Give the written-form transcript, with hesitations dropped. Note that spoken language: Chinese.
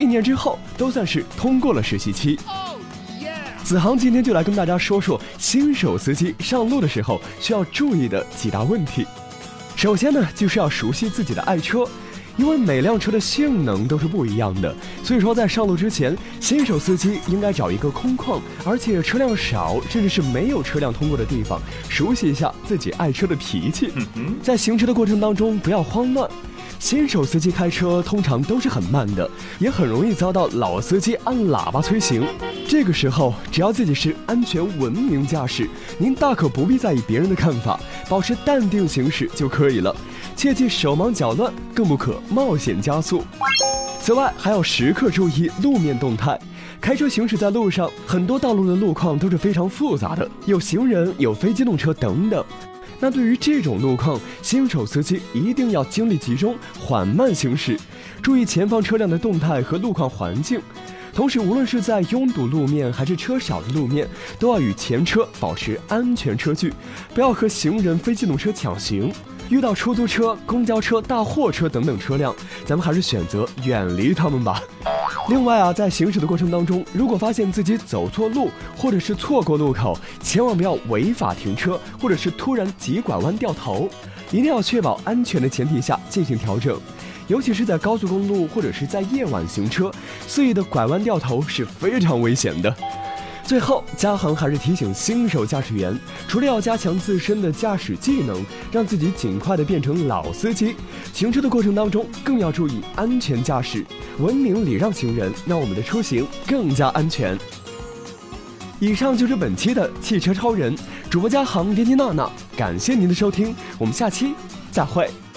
年之后都算是通过了实习期。子航今天就来跟大家说说新手司机上路的时候需要注意的几大问题。首先呢，就是要熟悉自己的爱车，因为每辆车的性能都是不一样的，所以说在上路之前，新手司机应该找一个空旷而且车辆少甚至是没有车辆通过的地方，熟悉一下自己爱车的脾气。在行车的过程当中不要慌乱，新手司机开车通常都是很慢的，也很容易遭到老司机按喇叭催行。这个时候只要自己是安全文明驾驶，您大可不必在意别人的看法，保持淡定行驶就可以了，切忌手忙脚乱，更不可冒险加速。此外还要时刻注意路面动态，开车行驶在路上，很多道路的路况都是非常复杂的，有行人，有非机动车等等。那对于这种路况，新手司机一定要精力集中，缓慢行驶，注意前方车辆的动态和路况环境。同时无论是在拥堵路面还是车少的路面，都要与前车保持安全车距，不要和行人、非机动车抢行。遇到出租车、公交车、大货车等等车辆，咱们还是选择远离他们吧。另外啊，在行驶的过程当中，如果发现自己走错路或者是错过路口，千万不要违法停车，或者是突然急拐弯掉头，一定要确保安全的前提下进行调整。尤其是在高速公路或者是在夜晚行车，肆意的拐弯掉头是非常危险的。最后，嘉航还是提醒新手驾驶员，除了要加强自身的驾驶技能，让自己尽快的变成老司机，行车的过程当中更要注意安全驾驶，文明礼让行人，让我们的出行更加安全。以上就是本期的汽车超人，主播嘉航、编辑娜娜，感谢您的收听，我们下期再会。